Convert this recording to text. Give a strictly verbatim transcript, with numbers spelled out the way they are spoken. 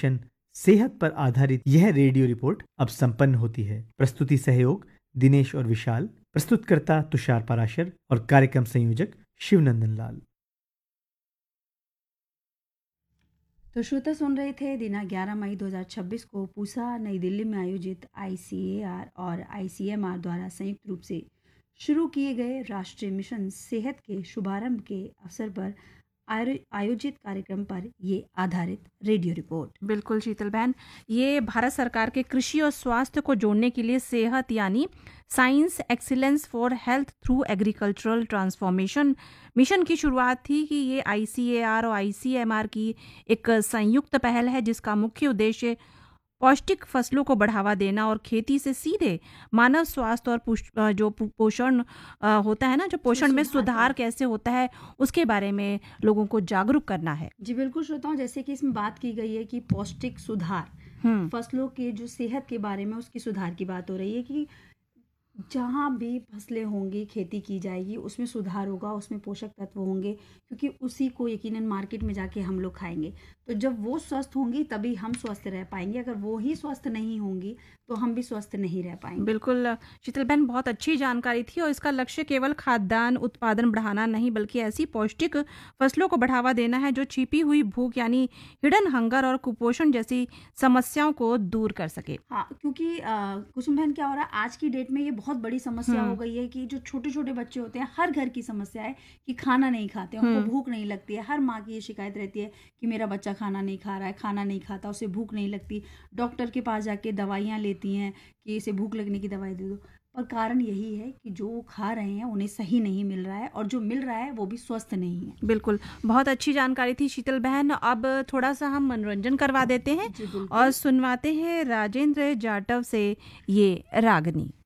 Mission सेहत पर आधारित यह रेडियो रिपोर्ट अब संपन्न होती है। प्रस्तुति सहयोग दिनेश और विशाल, प्रस्तुतकर्ता तुषार पाराशर और कार्यक्रम संयोजक शिवनंदन लाल। तो श्रोता सुन रहे थे दिनांक ग्यारह मई दो हज़ार छब्बीस को पूसा नई दिल्ली में आयोजित आई सी ए आर और आई सी एम आर द्वारा संयुक्त रूप से शुरू किए गए राष्ट्रीय मिशन सेहत के शुभारंभ के अवसर पर आयोजित कार्यक्रम पर ये आधारित रेडियो रिपोर्ट। बिल्कुल शीतल बहन, ये भारत सरकार के कृषि और स्वास्थ्य को जोड़ने के लिए सेहत यानी science excellence for health through agricultural transformation mission की शुरुआत थी कि ये आई सी ए आर और आई सी एम आर की एक संयुक्त पहल है जिसका मुख्य उद्देश्य पौष्टिक फसलों को बढ़ावा देना और खेती से सीधे मानव स्वास्थ्य और जो पोषण होता है ना, जो पोषण में सुधार कैसे होता है उसके बारे में लोगों को जागरूक करना है। जी बिल्कुल श्रोताओं, जैसे कि इसमें बात की गई है कि पौष्टिक सुधार, फसलों के जो सेहत के बारे में उसकी सुधार की बात हो रही है कि जहाँ भी फसलें होंगी, खेती की जाएगी, उसमें सुधार होगा, उसमें पोषक तत्व होंगे, क्योंकि उसी को यकीनन मार्केट में जाके हम लोग खाएंगे। तो जब वो स्वस्थ होंगी तभी हम स्वस्थ रह पाएंगे। अगर वो ही स्वस्थ नहीं होंगी तो हम भी स्वस्थ नहीं रह पाएंगे। बिल्कुल शीतल बहन, बहुत अच्छी जानकारी थी और इसका लक्ष्य केवल खाद्यान्न उत्पादन बढ़ाना नहीं बल्कि ऐसी पौष्टिक फसलों को बढ़ावा देना है जो छिपी हुई भूख यानी हिडन हंगर और कुपोषण जैसी समस्याओं को दूर कर सके। हाँ, क्योंकि कुसुम बहन क्या हो रहा है आज की डेट में, ये बहुत बड़ी समस्या हो गई है कि जो छोटे छोटे बच्चे होते हैं, हर घर की समस्या है कि खाना नहीं खाते, उनको भूख नहीं लगती है। हर माँ की ये शिकायत रहती है कि मेरा बच्चा खाना नहीं खा रहा है, खाना नहीं खाता, उसे भूख नहीं लगती। डॉक्टर के पास जाके दवाइयाँ लेती हैं कि इसे भूख लगने की दवाई दे दो, पर कारण यही है कि जो खा रहे हैं उन्हें सही नहीं मिल रहा है और जो मिल रहा है वो भी स्वस्थ नहीं है। बिल्कुल, बहुत अच्छी जानकारी थी शीतल बहन। अब थोड़ा सा हम मनोरंजन करवा देते हैं और सुनवाते हैं राजेंद्र जाटव से ये रागनी।